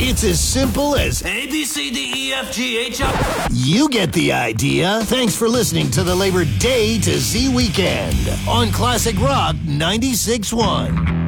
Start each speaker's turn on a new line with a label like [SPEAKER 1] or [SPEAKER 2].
[SPEAKER 1] It's as simple as
[SPEAKER 2] A, B, C, D, E, F, G, H, I.
[SPEAKER 1] you get the idea. Thanks for listening to the Labor Day to Z Weekend on Classic Rock 96.1.